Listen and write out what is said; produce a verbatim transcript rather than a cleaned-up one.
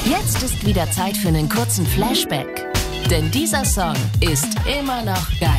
Jetzt ist wieder Zeit für einen kurzen Flashback. Denn dieser Song ist immer noch geil.